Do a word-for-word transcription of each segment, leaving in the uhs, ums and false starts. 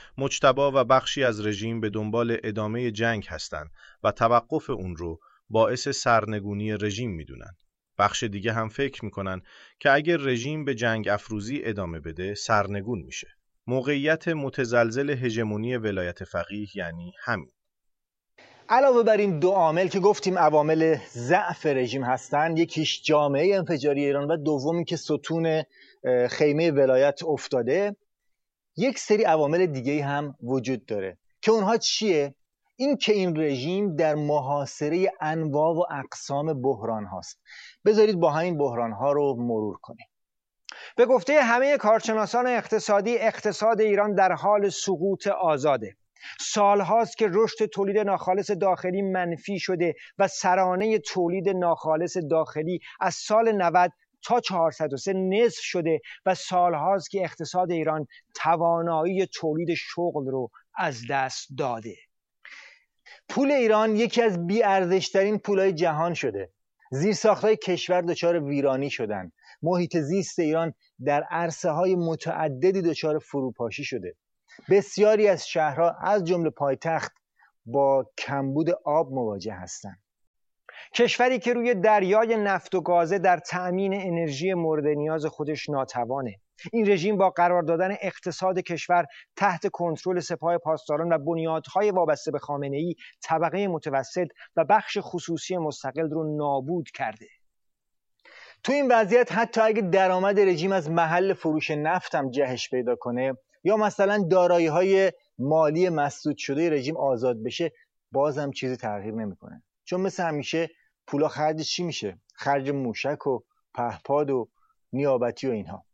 مجتبی و بخشی از رژیم به دنبال ادامه جنگ هستند و توقف اون رو باعث سرنگونی رژیم میدونن. بخش دیگه هم فکر میکنن که اگر رژیم به جنگ افروزی ادامه بده سرنگون میشه. موقعیت متزلزل هژمونی ولایت فقیه یعنی همین. علاوه بر این دو عامل که گفتیم عوامل ضعف رژیم هستن، یکیش جامعه انفجاری ایران و دومی که ستون خیمه ولایت افتاده، یک سری عوامل دیگه هم وجود داره که اونها چیه؟ این که این رژیم در محاصره انواع و اقسام بحران هاست. بذارید با همین بحران ها رو مرور کنیم. به گفته همه کارشناسان اقتصادی، اقتصاد ایران در حال سقوط آزاده. سال هاست که رشد تولید ناخالص داخلی منفی شده و سرانه تولید ناخالص داخلی از سال نود تا چهارصد و سه نصف شده و سال هاست که اقتصاد ایران توانایی تولید شغل رو از دست داده. پول ایران یکی از بی‌ارزش‌ترین پولهای جهان شده. زیرساخت‌های کشور دچار ویرانی شدن. محیط زیست ایران در عرصه‌های متعددی دچار فروپاشی شده. بسیاری از شهرها از جمله پایتخت با کمبود آب مواجه هستند. کشوری که روی دریای نفت و گازه در تأمین انرژی مورد نیاز خودش ناتوانه. این رژیم با قرار دادن اقتصاد کشور تحت کنترل سپاه پاسداران و بنیادهای وابسته به خامنه‌ای، طبقه متوسط و بخش خصوصی مستقل رو نابود کرده. تو این وضعیت حتی اگه درآمد رژیم از محل فروش نفت هم جهش پیدا کنه یا مثلا دارایی‌های مالی مسدود شده رژیم آزاد بشه، بازم چیزی تغییر نمی‌کنه. چون مثل همیشه پولا خرج چی میشه؟ خرج موشک و پهپاد و نیابتی و اینها.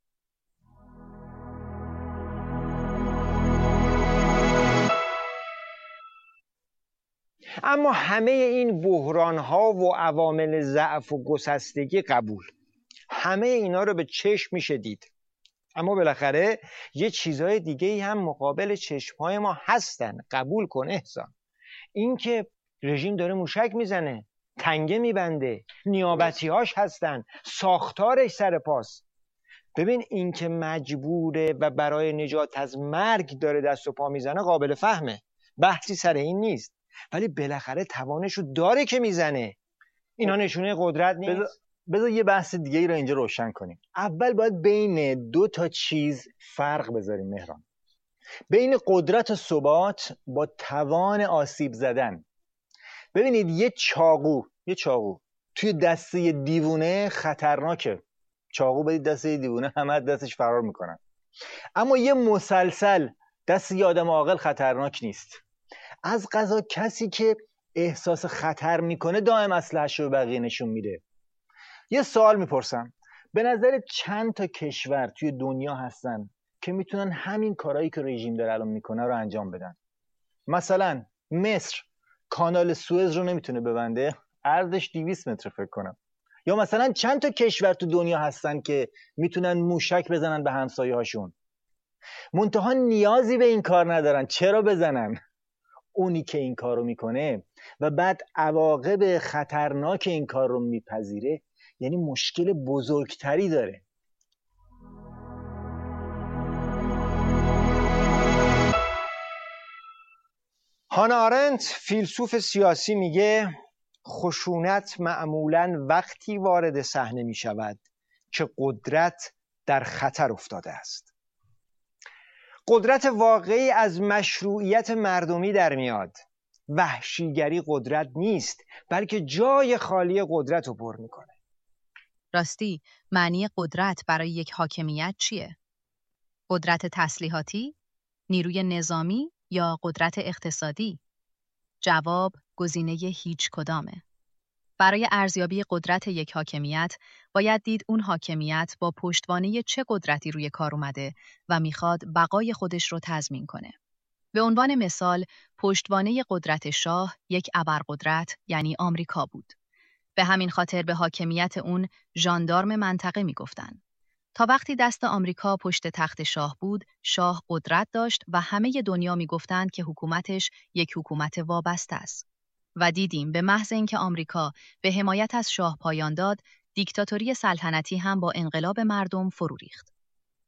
اما همه این بحران‌ها و عوامل ضعف و گسستگی قبول، همه اینا رو به چشم میشه دید. اما بالاخره یه چیزهای دیگه هم مقابل چشمهای ما هستن. قبول کن احسان، این که رژیم داره موشک میزنه، تنگه میبنده، نیابتی‌هاش هستن، ساختارش سر پاست. ببین این که مجبوره و برای نجات از مرگ داره دست و پا میزنه قابل فهمه، بحثی سر این نیست، ولی بالاخره توانشو داره که میزنه. اینا نشونه قدرت نیست. بذار یه بحث دیگه ای رو اینجا روشن کنیم. اول باید بین دو تا چیز فرق بذاریم مهران. بین قدرت و ثبات با توان آسیب زدن. ببینید یه چاقو یه چاقو توی دسته دیوونه خطرناکه. چاقو بدید دسته دیوونه همه دستش فرار میکنن. اما یه مسلسل دست یه آدم عاقل خطرناک نیست. از قضا کسی که احساس خطر میکنه دائم اسلحه‌اش رو به بقیه نشون میده. یه سوال میپرسم، به نظر چند تا کشور توی دنیا هستن که میتونن همین کارهایی که رژیم داره الان میکنه رو انجام بدن؟ مثلا مصر کانال سوئز رو نمیتونه ببنده، عرضش دویست متر فکر کنم. یا مثلا چند تا کشور تو دنیا هستن که میتونن موشک بزنن به همسایه هاشون؟ منتها نیازی به این کار ندارن. چرا بزنن؟ اونی که این کار رو میکنه و بعد عواقب خطرناک این کار رو میپذیره، یعنی مشکل بزرگتری داره. هانا آرنت فیلسوف سیاسی میگه خشونت معمولاً وقتی وارد صحنه میشود که قدرت در خطر افتاده است. قدرت واقعی از مشروعیت مردمی در میاد. وحشیگری قدرت نیست، بلکه جای خالی قدرت رو پر میکنه. راستی معنی قدرت برای یک حاکمیت چیه؟ قدرت تسلیحاتی، نیروی نظامی یا قدرت اقتصادی؟ جواب گزینه هیچ کدامه. برای ارزیابی قدرت یک حاکمیت باید دید اون حاکمیت با پشتوانه چه قدرتی روی کار اومده و میخواد بقای خودش رو تضمین کنه. به عنوان مثال پشتوانه قدرت شاه یک ابرقدرت یعنی آمریکا بود. به همین خاطر به حاکمیت اون ژاندارم منطقه میگفتن. تا وقتی دست آمریکا پشت تخت شاه بود، شاه قدرت داشت و همه دنیا میگفتند که حکومتش یک حکومت وابسته است. و دیدیم به محض اینکه آمریکا به حمایت از شاه پایان داد، دیکتاتوری سلطنتی هم با انقلاب مردم فرو ریخت.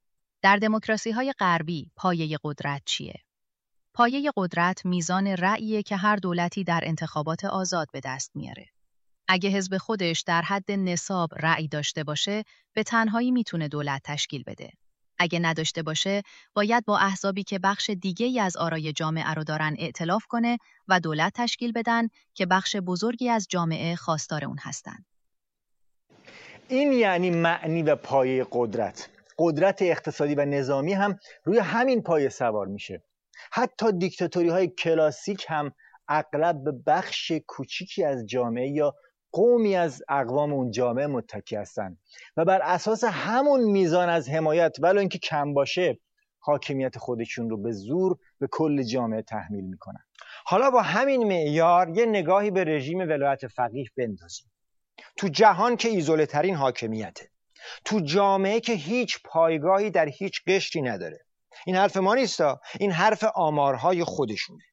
در دموکراسی‌های غربی پایه قدرت چیه؟ پایه قدرت میزان رأییه که هر دولتی در انتخابات آزاد به دست میاره. اگه حزب خودش در حد نصاب رأی داشته باشه، به تنهایی میتونه دولت تشکیل بده. اگه نداشته باشه، باید با احزابی که بخش دیگه‌ای از آرای جامعه رو دارن ائتلاف کنه و دولت تشکیل بدن که بخش بزرگی از جامعه خواستار اون هستن. این یعنی معنی و پایه قدرت. قدرت اقتصادی و نظامی هم روی همین پایه سوار میشه. حتی دیکتاتوری های کلاسیک هم اغلب به بخش کوچیکی از جامعه یا قومی از اقوام اون جامعه متکی هستن و بر اساس همون میزان از حمایت ولو اینکه کم باشه حاکمیت خودشون رو به زور به کل جامعه تحمیل میکنن. حالا با همین معیار یه نگاهی به رژیم ولایت فقیه بندازیم. تو جهان که ایزوله ترین حاکمیته، تو جامعه که هیچ پایگاهی در هیچ قشری نداره. این حرف ما نیستا، این حرف آمارهای خودشونه.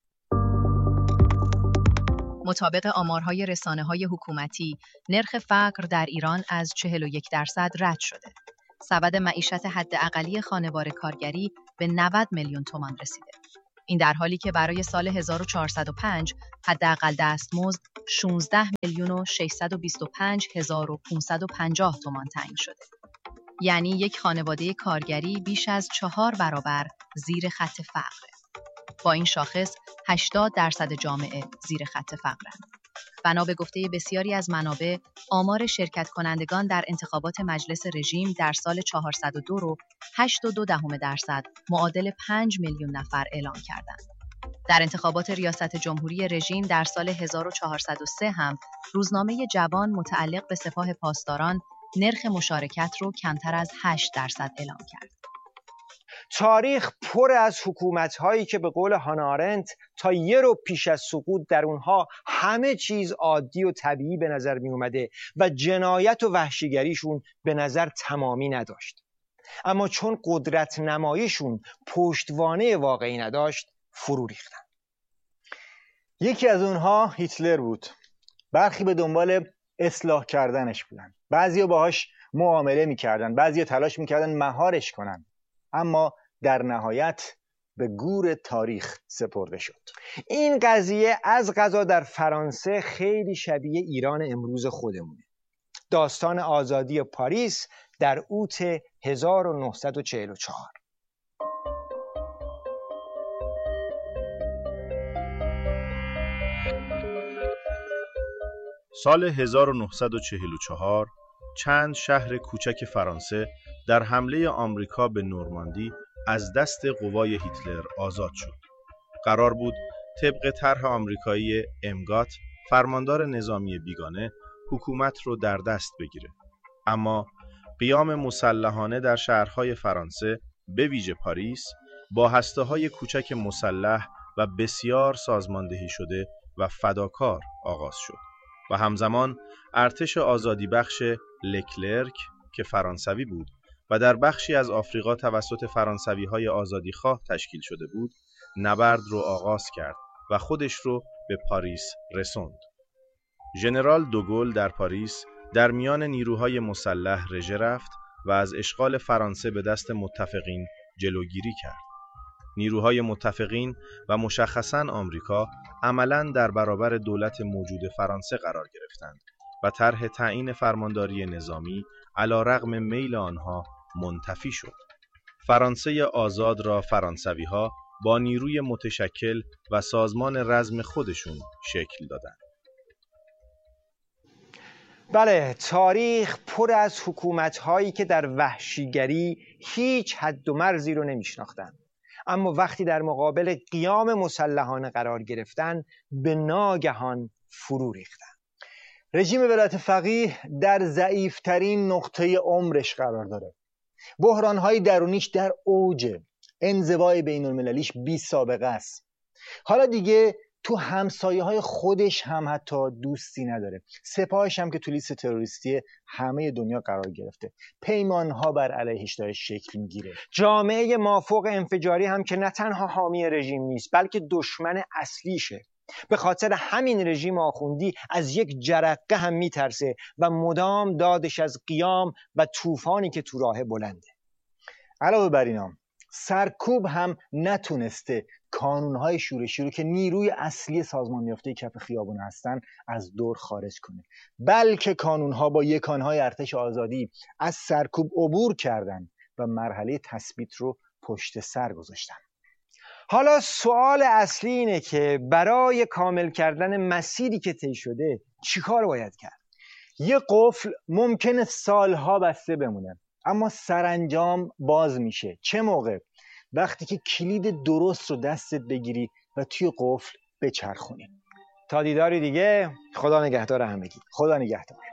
مطابق آمارهای رسانه‌های حکومتی، نرخ فقر در ایران از چهل و یک درصد رد شده. سبد معیشت حداقلی خانوار کارگری به نود میلیون تومان رسیده. این در حالی که برای سال هزار و چهارصد و پنج حداقل دستمزد شانزده میلیون و ششصد و بیست و پنج هزار و پانصد و پنجاه تومان تعیین شده. یعنی یک خانواده کارگری بیش از چهار برابر زیر خط فقره. با این شاخص هشتاد درصد جامعه زیر خط فقرند. بنا به گفته بسیاری از منابع، آمار شرکت کنندگان در انتخابات مجلس رژیم در سال چهارصد و دو رو هشت و دو دهم درصد معادل پنج میلیون نفر اعلام کردند. در انتخابات ریاست جمهوری رژیم در سال هزار و چهارصد و سه هم روزنامه جوان متعلق به سپاه پاسداران نرخ مشارکت رو کمتر از هشت درصد اعلام کرد. تاریخ پر از حکومت‌هایی که به قول هانا آرنت تا یه رو پیش از سقوط در اونها همه چیز عادی و طبیعی به نظر می اومده و جنایت و وحشیگریشون به نظر تمامی نداشت. اما چون قدرت نماییشون پشتوانه واقعی نداشت، فرو ریختن. یکی از اونها هیتلر بود. برخی به دنبال اصلاح کردنش بودن. بعضیا باهاش معامله میکردن، بعضیا تلاش میکردن مهارش کنن. اما در نهایت به گور تاریخ سپرده شد. این قضیه از قضا در فرانسه خیلی شبیه ایران امروز خودمونه. داستان آزادی پاریس در اوت هزار و نهصد و چهل و چهار. سال هزار و نهصد و چهل و چهار چند شهر کوچک فرانسه در حمله آمریکا به نورماندی از دست قوای هیتلر آزاد شد. قرار بود طبق طرح آمریکایی امگات فرماندار نظامی بیگانه حکومت رو در دست بگیره. اما قیام مسلحانه در شهرهای فرانسه به ویژه پاریس با هسته‌های کوچک مسلح و بسیار سازماندهی شده و فداکار آغاز شد و همزمان ارتش آزادی بخش لکلرک که فرانسوی بود و در بخشی از آفریقا توسط فرانسوی‌های آزادیخواه تشکیل شده بود، نبرد رو آغاز کرد و خودش رو به پاریس رسوند. ژنرال دوگل در پاریس در میان نیروهای مسلح رژه رفت و از اشغال فرانسه به دست متفقین جلوگیری کرد. نیروهای متفقین و مشخصاً آمریکا عملاً در برابر دولت موجود فرانسه قرار گرفتند و طرح تعیین فرمانداری نظامی علیرغم میل آنها منتفی شد. فرانسه آزاد را فرانسوی‌ها با نیروی متشکل و سازمان رزم خودشون شکل دادند. بله، تاریخ پر از حکومت‌هایی که در وحشیگری هیچ حد و مرزی رو نمی‌شناختند، اما وقتی در مقابل قیام مسلحانه قرار گرفتن به ناگهان فرو ریختن. رژیم ولایت فقیه در ضعیفترین نقطه عمرش قرار داره. بحران‌های درونیش در اوجه. انزوای بین المللیش بی سابقه است. حالا دیگه تو همسایه‌های خودش هم حتی دوستی نداره. سپاهش هم که تو لیست تروریستی همه دنیا قرار گرفته. پیمان‌ها بر علیهش داره شکل میگیره. جامعه مافوق انفجاری هم که نه تنها حامی رژیم نیست بلکه دشمن اصلیشه. به خاطر همین رژیم آخوندی از یک جرقه هم میترسه و مدام دادش از قیام و طوفانی که تو راه بلنده. علاوه بر اینا سرکوب هم نتونسته کانونهای شورشی رو که نیروی اصلی سازمان یافته کف خیابون هستن از دور خارج کنه، بلکه کانونها با یکانهای ارتش آزادی از سرکوب عبور کردن و مرحله تثبیت رو پشت سر گذاشتن. حالا سوال اصلی اینه که برای کامل کردن مسیری که طی شده چیکار باید کرد؟ یه قفل ممکنه سالها بسته بمونه اما سرانجام باز میشه. چه موقع؟ وقتی که کلید درست رو دستت بگیری و توی قفل بچرخونی. تا دیداری دیگه، خدا نگهدار همگی. خدا نگهدار.